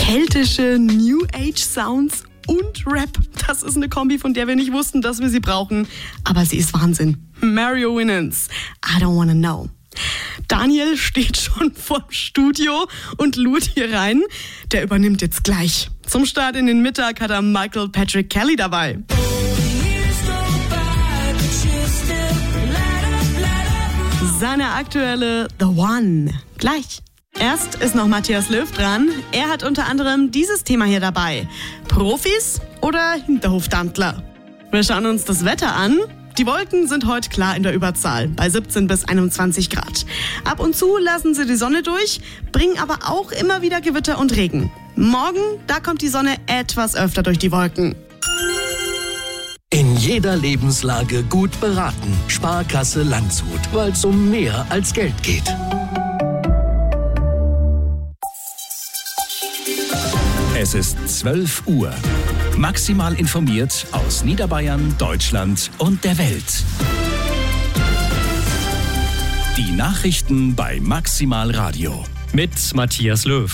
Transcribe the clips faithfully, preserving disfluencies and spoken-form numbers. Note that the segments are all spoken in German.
Keltische New Age Sounds und Rap. Das ist eine Kombi, von der wir nicht wussten, dass wir sie brauchen. Aber sie ist Wahnsinn. Mario Winans, I don't wanna know. Daniel steht schon vorm Studio und lud hier rein. Der übernimmt jetzt gleich. Zum Start in den Mittag hat er Michael Patrick Kelly dabei. Seine aktuelle The One. Gleich. Erst ist noch Matthias Löw dran. Er hat unter anderem dieses Thema hier dabei. Profis oder Hinterhoftantler? Wir schauen uns das Wetter an. Die Wolken sind heute klar in der Überzahl, bei siebzehn bis einundzwanzig Grad. Ab und zu lassen sie die Sonne durch, bringen aber auch immer wieder Gewitter und Regen. Morgen, da kommt die Sonne etwas öfter durch die Wolken. In jeder Lebenslage gut beraten. Sparkasse Landshut, weil es um mehr als Geld geht. Es ist zwölf Uhr. Maximal informiert aus Niederbayern, Deutschland und der Welt. Die Nachrichten bei Maximal Radio. Mit Matthias Löw.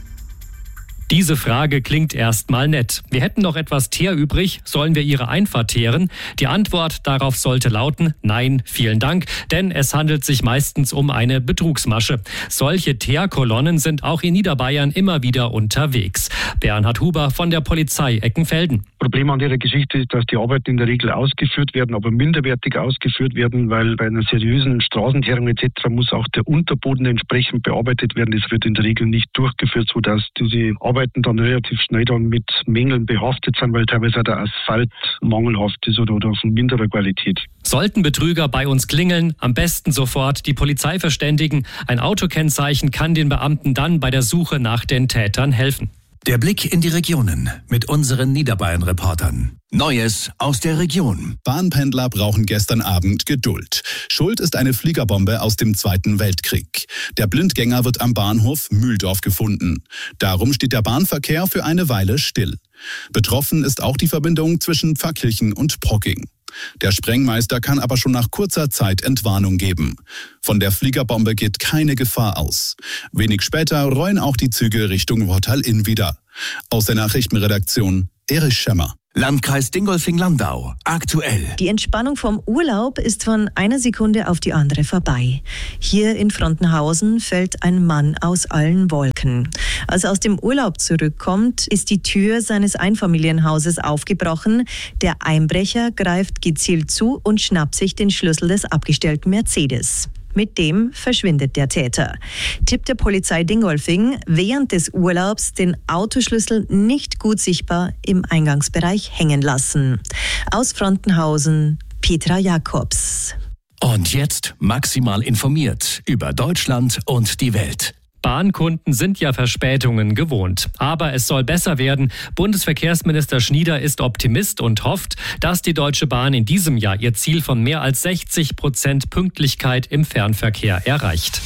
Diese Frage klingt erstmal nett. Wir hätten noch etwas Teer übrig, sollen wir Ihre Einfahrt teeren? Die Antwort darauf sollte lauten, nein, vielen Dank, denn es handelt sich meistens um eine Betrugsmasche. Solche Teerkolonnen sind auch in Niederbayern immer wieder unterwegs. Bernhard Huber von der Polizei Eckenfelden. Problem an der Geschichte ist, dass die Arbeiten in der Regel ausgeführt werden, aber minderwertig ausgeführt werden, weil bei einer seriösen Straßenteerung et cetera muss auch der Unterboden entsprechend bearbeitet werden. Das wird in der Regel nicht durchgeführt, sodass diese Arbeiten dann relativ schnell dann mit Mängeln behaftet sind, weil teilweise auch der Asphalt mangelhaft ist oder, oder von minderer Qualität. Sollten Betrüger bei uns klingeln, am besten sofort die Polizei verständigen. Ein Autokennzeichen kann den Beamten dann bei der Suche nach den Tätern helfen. Der Blick in die Regionen mit unseren Niederbayern-Reportern. Neues aus der Region. Bahnpendler brauchen gestern Abend Geduld. Schuld ist eine Fliegerbombe aus dem Zweiten Weltkrieg. Der Blindgänger wird am Bahnhof Mühldorf gefunden. Darum steht der Bahnverkehr für eine Weile still. Betroffen ist auch die Verbindung zwischen Pfarrkirchen und Procking. Der Sprengmeister kann aber schon nach kurzer Zeit Entwarnung geben. Von der Fliegerbombe geht keine Gefahr aus. Wenig später rollen auch die Züge Richtung Wortal-Inn wieder. Aus der Nachrichtenredaktion Erich Schemmer. Landkreis Dingolfing-Landau. Aktuell. Die Entspannung vom Urlaub ist von einer Sekunde auf die andere vorbei. Hier in Frontenhausen fällt ein Mann aus allen Wolken. Als er aus dem Urlaub zurückkommt, ist die Tür seines Einfamilienhauses aufgebrochen. Der Einbrecher greift gezielt zu und schnappt sich den Schlüssel des abgestellten Mercedes. Mit dem verschwindet der Täter. Tipp der Polizei Dingolfing, während des Urlaubs den Autoschlüssel nicht gut sichtbar im Eingangsbereich hängen lassen. Aus Frontenhausen, Petra Jakobs. Und jetzt maximal informiert über Deutschland und die Welt. Bahnkunden sind ja Verspätungen gewohnt. Aber es soll besser werden. Bundesverkehrsminister Schnieder ist Optimist und hofft, dass die Deutsche Bahn in diesem Jahr ihr Ziel von mehr als sechzig Prozent Pünktlichkeit im Fernverkehr erreicht.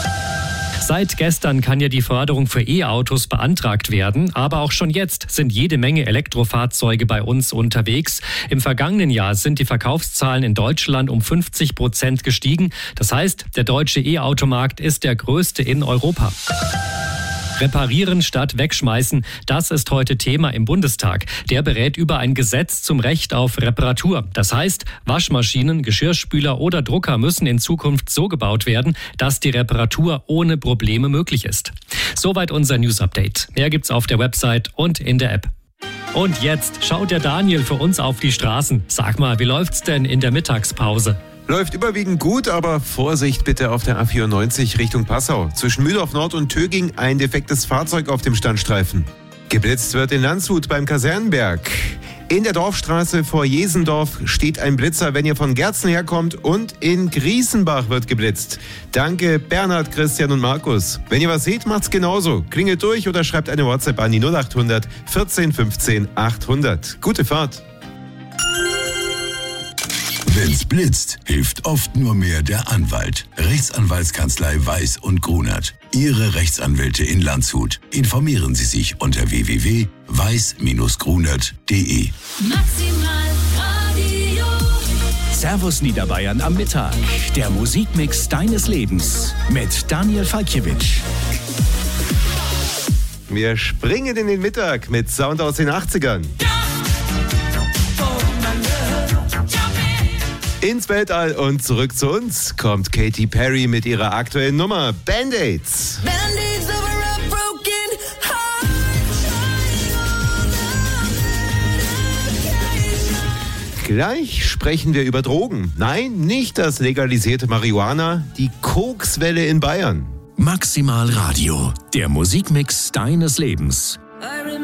Seit gestern kann ja die Förderung für E-Autos beantragt werden, aber auch schon jetzt sind jede Menge Elektrofahrzeuge bei uns unterwegs. Im vergangenen Jahr sind die Verkaufszahlen in Deutschland um fünfzig Prozent gestiegen. Das heißt, der deutsche E-Automarkt ist der größte in Europa. Reparieren statt wegschmeißen, das ist heute Thema im Bundestag. Der berät über ein Gesetz zum Recht auf Reparatur. Das heißt, Waschmaschinen, Geschirrspüler oder Drucker müssen in Zukunft so gebaut werden, dass die Reparatur ohne Probleme möglich ist. Soweit unser News-Update. Mehr gibt's auf der Website und in der App. Und jetzt schaut der Daniel für uns auf die Straßen. Sag mal, wie läuft's denn in der Mittagspause? Läuft überwiegend gut, aber Vorsicht bitte auf der A vierundneunzig Richtung Passau. Zwischen Mühldorf Nord und Töging ein defektes Fahrzeug auf dem Standstreifen. Geblitzt wird in Landshut beim Kasernenberg. In der Dorfstraße vor Jesendorf steht ein Blitzer, wenn ihr von Gerzen herkommt, und in Grießenbach wird geblitzt. Danke Bernhard, Christian und Markus. Wenn ihr was seht, macht's genauso. Klingelt durch oder schreibt eine WhatsApp an die null acht hundert vierzehn fünfzehn achthundert. Gute Fahrt. Wenn's blitzt, hilft oft nur mehr der Anwalt. Rechtsanwaltskanzlei Weiß und Grunert. Ihre Rechtsanwälte in Landshut. Informieren Sie sich unter w w w punkt weiß Bindestrich grunert punkt d e. Maximal Radio. Servus Niederbayern am Mittag. Der Musikmix deines Lebens mit Daniel Falkiewicz. Wir springen in den Mittag mit Sound aus den achtzigern. Ins Weltall und zurück zu uns kommt Katy Perry mit ihrer aktuellen Nummer Band-Aids. Gleich sprechen wir über Drogen. Nein, nicht das legalisierte Marihuana, die Kokswelle in Bayern. Maximal Radio, der Musikmix deines Lebens.